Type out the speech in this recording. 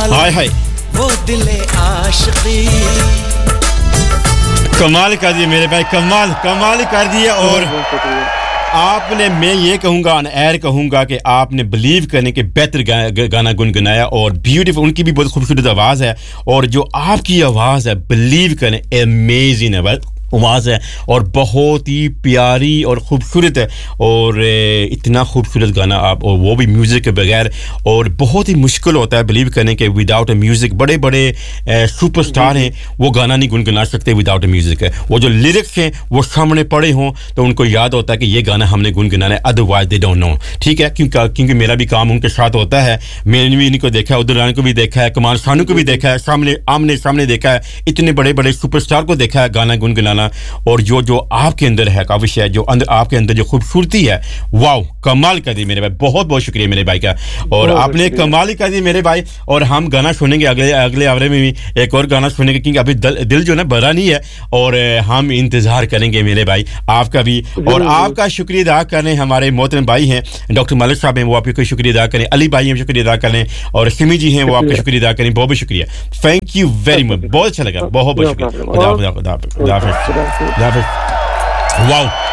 हाय हाय वो दिल आशिकी कमाल कर दिया मेरे भाई कमाल कर दिया और आपने मैं ये कहूँगा ऑन एयर कहूँगा कि आपने बिलीव करने के बेहतर गाना गुनगुनाया और ब्यूटीफुल उनकी भी बहुत खूबसूरत आवाज़ है और जो आपकी आवाज़ है बिलीव करें अमेजिंग है आवाज़ है और बहुत ही प्यारी और खूबसूरत है और इतना खूबसूरत गाना आप और वो भी म्यूज़िक के बगैर और बहुत ही मुश्किल होता है बिलीव करने के विदाउट अ म्यूज़िक बड़े सुपरस्टार हैं वो गाना नहीं गुनगुना सकते विदाउट अ म्यूज़िक वो जो लिरिक्स हैं वो सामने पड़े हों तो उनको याद होता है कि ये गाना हमने गुनगुनाना है अदरवाइज दे डोंट नो ठीक है क्योंकि मेरा भी काम उनके साथ होता है मैंने भी इनको देखा है उदरान को भी देखा है कमाल सानू को भी देखा है आमने देखा है इतने बड़े सुपरस्टार को देखा है गाना गुनगुनाना और जो आपके अंदर है काविश है जो अंदर आपके अंदर जो खूबसूरती है वाओ कमाल कर दी मेरे भाई बहुत शुक्रिया मेरे भाई का और आपने कमाल ही कर दी मेरे भाई और हम गाना सुनेंगे अगले आवरे में भी एक और गाना सुनेंगे क्योंकि अभी दिल जो ना भरा नहीं है और हम इंतजार करेंगे मेरे भाई आपका भी और आपका शुक्रिया अदा करें हमारे मोहतरम भाई हैं डॉक्टर मलिक साहब हैं वो आपका शुक्रिया अदा करें अली भाई हैं शुक्रिया अदा करें और सिमी जी हैं वो आपका शुक्रिया अदा करें बहुत शुक्रिया थैंक यू वेरी मच बहुत अच्छा लगा बहुत शुक्रिया खुदा हाफिज़ वाओ